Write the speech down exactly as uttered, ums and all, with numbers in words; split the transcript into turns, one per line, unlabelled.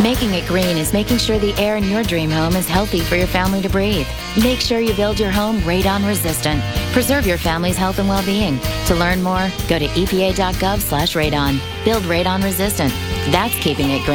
Making it green is making sure the air in your dream home is healthy for your family to breathe. Make sure you build your home radon resistant. Preserve your family's health and well-being. To learn more, go to E P A dot gov slash radon. Build radon resistant. That's keeping it green.